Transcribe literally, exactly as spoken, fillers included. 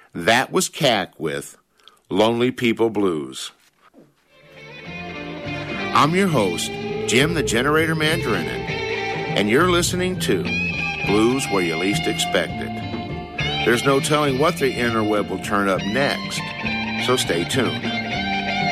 That was C A C with Lonely People Blues. I'm your host, Jim the Generator Mandarinin, and you're listening to Blues Where You Least Expect It. There's no telling what the interweb will turn up next, so stay tuned.